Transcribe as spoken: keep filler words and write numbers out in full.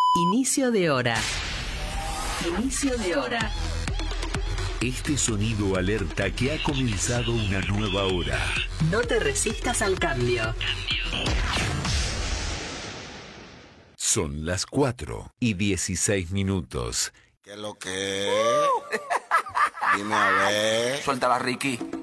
Inicio de hora. Inicio de hora. Este sonido alerta que ha comenzado una nueva hora. No te resistas al cambio. Son las cuatro y dieciséis minutos. ¿Qué es lo que es? Dime a ver. Suéltala, Ricky.